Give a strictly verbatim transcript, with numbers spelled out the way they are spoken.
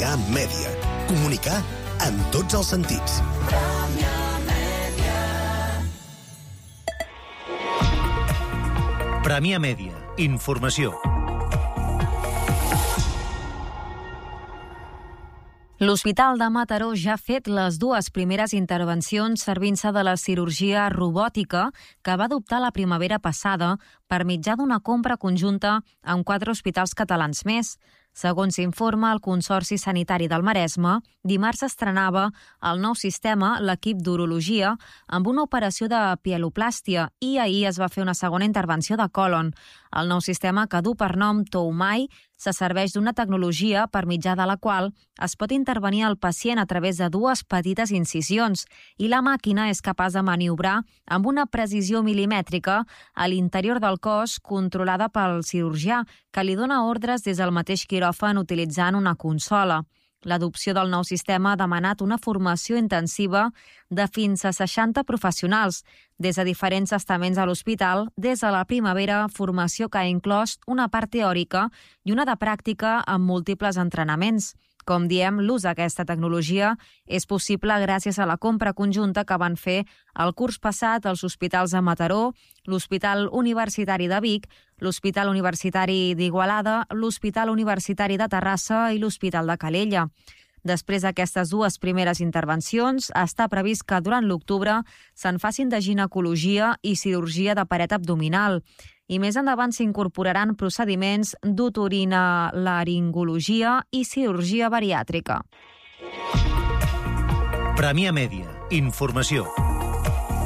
Premià Mèdia. Comunicar amb tots els sentits. Premià Mèdia. Informació. L'Hospital de Mataró ja ha fet les dues primeres intervencions servint-se de la cirurgia robòtica que va adoptar la primavera passada per mitjà d'una compra conjunta amb quatre hospitals catalans més. Segons s'informa el Consorci Sanitari del Maresme, dimarts estrenava el nou sistema, l'equip d'urologia, amb una operació de pieloplàstia i ahir es va fer una segona intervenció de còlon. El nou sistema, que du per nom Toumai, se serveix d'una tecnologia per mitjà de la qual es pot intervenir el pacient a través de dues petites incisions i la màquina és capaç de maniobrar amb una precisió milimètrica a l'interior del cos controlada pel cirurgià, que li dona ordres des del mateix quiròfan utilitzant una consola. L'adopció del nou sistema ha demanat una formació intensiva de fins a seixanta professionals, des de diferents estaments a l'hospital, des de la primavera, formació que ha inclòs una part teòrica i una de pràctica amb múltiples entrenaments. Com diem, l'ús d'aquesta tecnologia és possible gràcies a la compra conjunta que van fer el curs passat els hospitals de Mataró, l'Hospital Universitari de Vic, l'Hospital Universitari d'Igualada, l'Hospital Universitari de Terrassa i l'Hospital de Calella. Després d'aquestes dues primeres intervencions, està previst que durant l'octubre se'n facin de ginecologia i cirurgia de paret abdominal. I més endavant s'incorporaran procediments d'otorinolaringologia i cirurgia bariàtrica. Premià Mèdia. Informació.